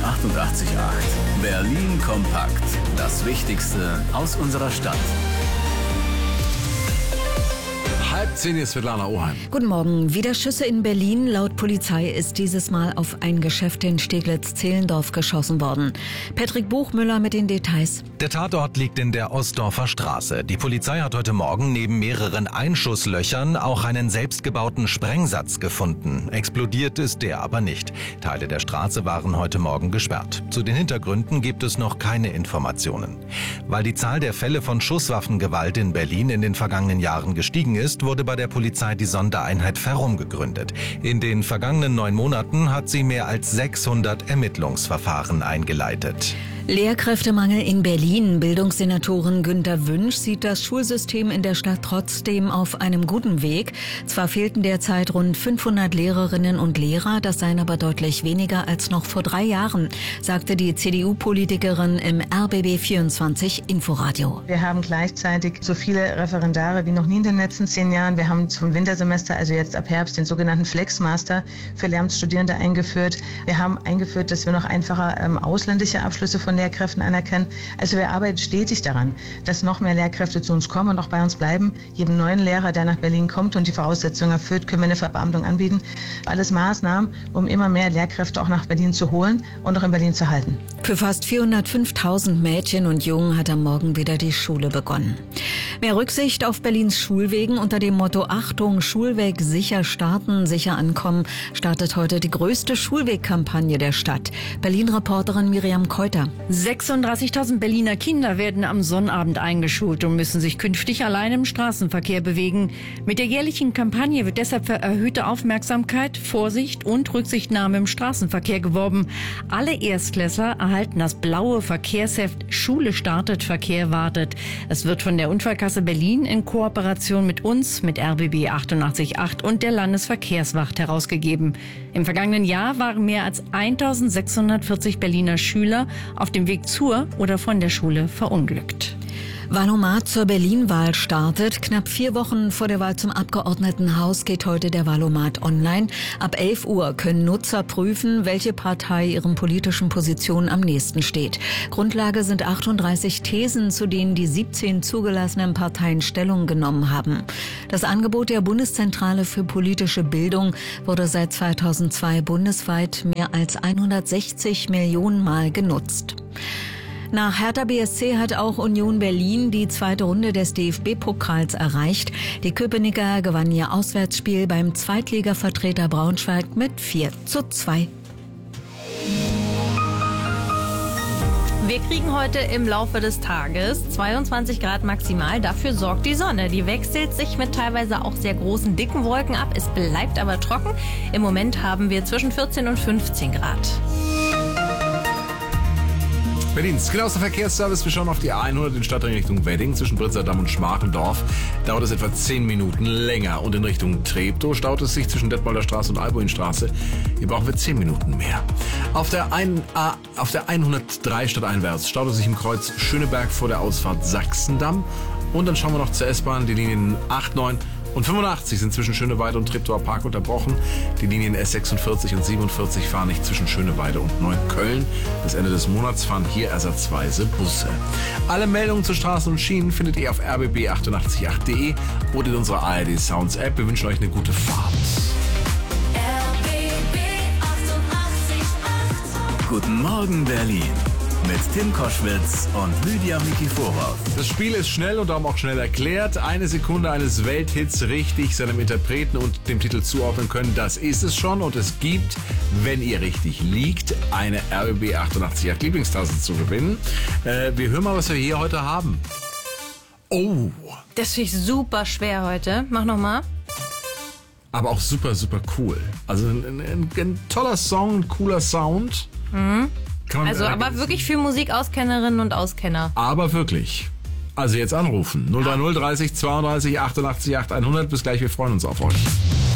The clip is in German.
88,8. Berlin kompakt. Das Wichtigste aus unserer Stadt. 9:30 ist Svetlana Oheim. Guten Morgen. Wieder Schüsse in Berlin. Laut Polizei ist dieses Mal auf ein Geschäft in Steglitz-Zehlendorf geschossen worden. Patrick Buchmüller mit den Details. Der Tatort liegt in der Ostdorfer Straße. Die Polizei hat heute Morgen neben mehreren Einschusslöchern auch einen selbstgebauten Sprengsatz gefunden. Explodiert ist der aber nicht. Teile der Straße waren heute Morgen gesperrt. Zu den Hintergründen gibt es noch keine Informationen. Weil die Zahl der Fälle von Schusswaffengewalt in Berlin in den vergangenen Jahren gestiegen ist, wurde bei der Polizei die Sondereinheit Ferrum gegründet. In den vergangenen 9 Monaten hat sie mehr als 600 Ermittlungsverfahren eingeleitet. Lehrkräftemangel in Berlin. Bildungssenatorin Günter Wünsch sieht das Schulsystem in der Stadt trotzdem auf einem guten Weg. Zwar fehlten derzeit rund 500 Lehrerinnen und Lehrer, das seien aber deutlich weniger als noch vor 3 Jahren, sagte die CDU-Politikerin im RBB24 Inforadio. Wir haben gleichzeitig so viele Referendare wie noch nie in den letzten 10 Jahren. Wir haben zum Wintersemester, also jetzt ab Herbst, den sogenannten Flexmaster für Lehramtsstudierende eingeführt. Wir haben eingeführt, dass wir noch einfacher ausländische Abschlüsse von Lehrkräften anerkennen. Also wir arbeiten stetig daran, dass noch mehr Lehrkräfte zu uns kommen und auch bei uns bleiben. Jedem neuen Lehrer, der nach Berlin kommt und die Voraussetzungen erfüllt, können wir eine Verbeamtung anbieten. Alles Maßnahmen, um immer mehr Lehrkräfte auch nach Berlin zu holen und auch in Berlin zu halten. Für fast 405.000 Mädchen und Jungen hat am Morgen wieder die Schule begonnen. Mehr Rücksicht auf Berlins Schulwegen unter dem Motto Achtung, Schulweg sicher starten, sicher ankommen, startet heute die größte Schulwegkampagne der Stadt. Berlin-Reporterin Miriam Keuter. 36.000 Berliner Kinder werden am Sonnabend eingeschult und müssen sich künftig allein im Straßenverkehr bewegen. Mit der jährlichen Kampagne wird deshalb für erhöhte Aufmerksamkeit, Vorsicht und Rücksichtnahme im Straßenverkehr geworben. Alle Erstklässler erhalten das blaue Verkehrsheft Schule startet, Verkehr wartet. Es wird von der Unfallkasse Berlin in Kooperation mit uns, mit RBB 88,8 und der Landesverkehrswacht herausgegeben. Im vergangenen Jahr waren mehr als 1.640 Berliner Schüler auf dem Weg zur oder von der Schule verunglückt. Wahlomat zur Berlin-Wahl startet. Knapp 4 Wochen vor der Wahl zum Abgeordnetenhaus geht heute der Wahlomat online. Ab 11 Uhr können Nutzer prüfen, welche Partei ihren politischen Positionen am nächsten steht. Grundlage sind 38 Thesen, zu denen die 17 zugelassenen Parteien Stellung genommen haben. Das Angebot der Bundeszentrale für politische Bildung wurde seit 2002 bundesweit mehr als 160 Millionen Mal genutzt. Nach Hertha BSC hat auch Union Berlin die 2. Runde des DFB-Pokals erreicht. Die Köpenicker gewannen ihr Auswärtsspiel beim Zweitligavertreter Braunschweig mit 4:2. Wir kriegen heute im Laufe des Tages 22 Grad maximal. Dafür sorgt die Sonne. Die wechselt sich mit teilweise auch sehr großen, dicken Wolken ab. Es bleibt aber trocken. Im Moment haben wir zwischen 14 und 15 Grad. Berlins genauester Verkehrsservice. Wir schauen auf die A100 in Stadtring Richtung Wedding zwischen Pritzerdamm und Schmarendorf. Dauert es etwa 10 Minuten länger. Und in Richtung Treptow staut es sich zwischen Detmolder Straße und Albuinstraße. Hier brauchen wir 10 Minuten mehr. Auf der 103 stadteinwärts staut es sich im Kreuz Schöneberg vor der Ausfahrt Sachsendamm. Und dann schauen wir noch zur S-Bahn. Die Linien 8, 9 und 85 sind zwischen Schöneweide und Treptower Park unterbrochen. Die Linien S46 und 47 fahren nicht zwischen Schöneweide und Neukölln. Bis Ende des Monats fahren hier ersatzweise Busse. Alle Meldungen zu Straßen und Schienen findet ihr auf rbb888.de oder in unserer ARD Sounds App. Wir wünschen euch eine gute Fahrt. RBB 88,8. Guten Morgen Berlin. Mit Tim Koschwitz und Lydia Mikiforov. Das Spiel ist schnell und darum auch schnell erklärt. Eine Sekunde eines Welthits richtig seinem Interpreten und dem Titel zuordnen können, das ist es schon. Und es gibt, wenn ihr richtig liegt, eine RBB 88,8 Lieblingstasse zu gewinnen. Wir hören mal, was wir hier heute haben. Oh. Das finde ich super schwer heute. Mach nochmal. Aber auch super, super cool. Also ein toller Song, ein cooler Sound. Mhm. Also aber wirklich für Musikauskennnerinnen und Auskenner. Aber wirklich. Also jetzt anrufen. 030 30 32 88 8 100. Bis gleich, wir freuen uns auf euch.